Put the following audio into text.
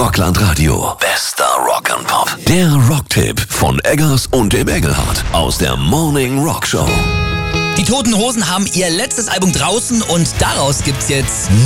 Rockland Radio. Bester Rock'n'Pop. Der Rocktipp von Eggers und dem Engelhardt aus der Morning Rock Show. Die Toten Hosen haben ihr letztes Album draußen und daraus gibt's jetzt